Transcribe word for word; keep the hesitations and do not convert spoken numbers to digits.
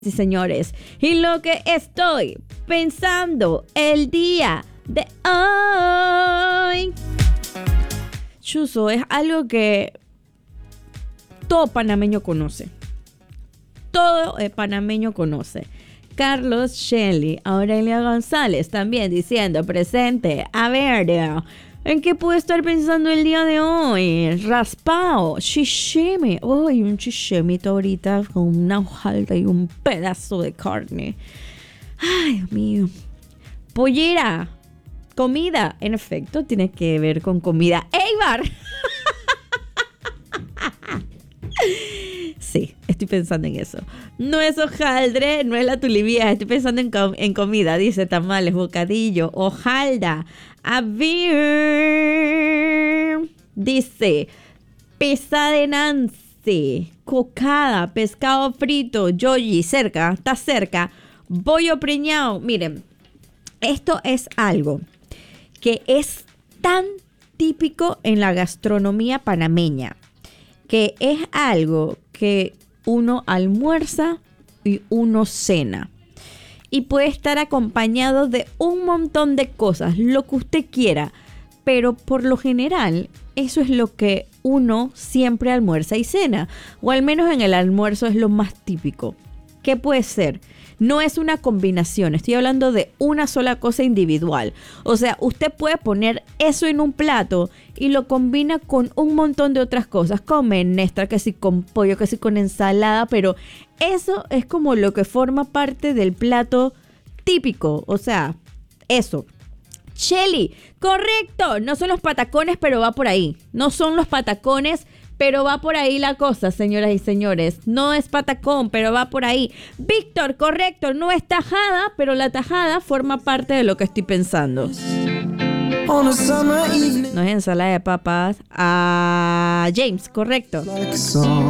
Sí, señores, y lo que estoy pensando el día de hoy, chuzo, es algo que todo panameño conoce. Todo el panameño conoce. Carlos Shelley, Aurelia González también diciendo presente. A ver, ¿en qué puedo estar pensando el día de hoy? Raspao, shishimi. Uy, un shishimito ahorita con una hojalda y un pedazo de carne. Ay, Dios mío. Pollera, comida. En efecto, tiene que ver con comida. ¡Eibar! Sí, estoy pensando en eso. No es hojaldre, no es la tulivía. Estoy pensando en, com- en comida. Dice tamales, bocadillo, hojalda. A ver. Dice pizza de Nancy, cocada, pescado frito, yoyi, cerca, está cerca. Bollo preñado. Miren, esto es algo que es tan típico en la gastronomía panameña, que es algo que uno almuerza y uno cena. Y puede estar acompañado de un montón de cosas, lo que usted quiera. Pero por lo general, eso es lo que uno siempre almuerza y cena. O al menos en el almuerzo es lo más típico. ¿Qué puede ser? No es una combinación, estoy hablando de una sola cosa individual. O sea, usted puede poner eso en un plato y lo combina con un montón de otras cosas. Con menestra, que sí con pollo, que sí con ensalada, pero eso es como lo que forma parte del plato típico. O sea, eso. Shelly, correcto, no son los patacones, pero va por ahí. No son los patacones, pero va por ahí la cosa, señoras y señores. No es patacón, pero va por ahí. Víctor, correcto, no es tajada, pero la tajada forma parte de lo que estoy pensando. No es ensalada de papas. Ah, James, correcto.